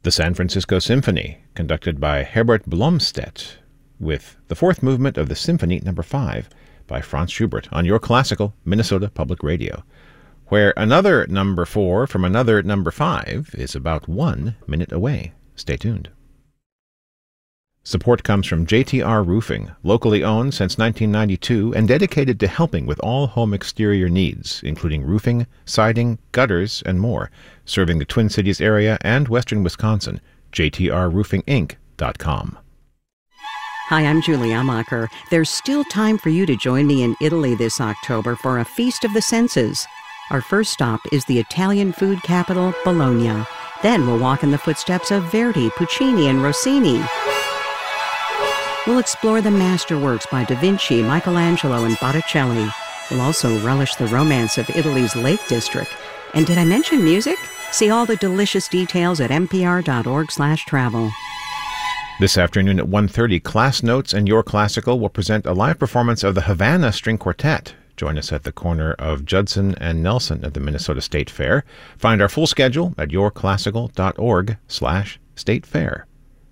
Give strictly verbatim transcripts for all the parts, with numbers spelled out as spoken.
The San Francisco Symphony, conducted by Herbert Blomstedt, with the fourth movement of the Symphony Number five by Franz Schubert on your classical Minnesota Public Radio, where another number four from another number five is about one minute away. Stay tuned. Support comes from J T R Roofing, locally owned since nineteen ninety-two and dedicated to helping with all home exterior needs, including roofing, siding, gutters, and more, serving the Twin Cities area and western Wisconsin. J T R roofing inc dot com. Hi, I'm Julie Amacher. There's still time for you to join me in Italy this October for a Feast of the Senses. Our first stop is the Italian food capital, Bologna. Then we'll walk in the footsteps of Verdi, Puccini, and Rossini. We'll explore the masterworks by Da Vinci, Michelangelo, and Botticelli. We'll also relish the romance of Italy's Lake District. And did I mention music? See all the delicious details at n p r dot org slash travel. This afternoon at one thirty, Class Notes and Your Classical will present a live performance of the Havana String Quartet. Join us at the corner of Judson and Nelson at the Minnesota State Fair. Find our full schedule at your classical dot org slash state fair.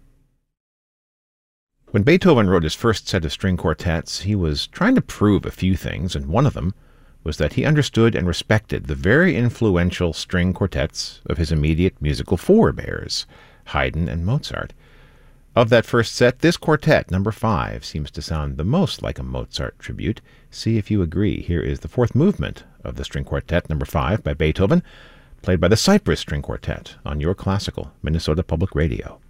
When Beethoven wrote his first set of string quartets, he was trying to prove a few things, and one of them was that he understood and respected the very influential string quartets of his immediate musical forebears, Haydn and Mozart. Of that first set, this quartet, number five, seems to sound the most like a Mozart tribute. See if you agree. Here is the fourth movement of the string quartet, number five, by Beethoven, played by the Cypress String Quartet on your classical Minnesota Public Radio.